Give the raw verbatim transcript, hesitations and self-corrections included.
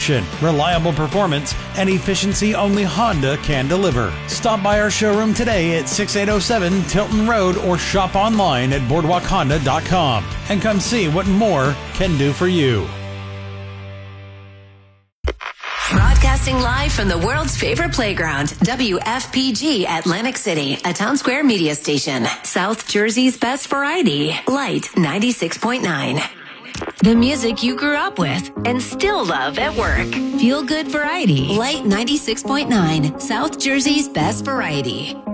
selection, reliable performance, and efficiency only Honda can deliver. Stop by our showroom today at sixty-eight oh seven Tilton Road or shop online at boardwalk honda dot com and come see what more can do for you. Broadcasting live from the world's favorite playground, W F P G Atlantic City, a Town Square media station. South Jersey's best variety, Light ninety-six point nine. The music you grew up with and still love at work. Feel good variety, Light ninety-six point nine, South Jersey's best variety.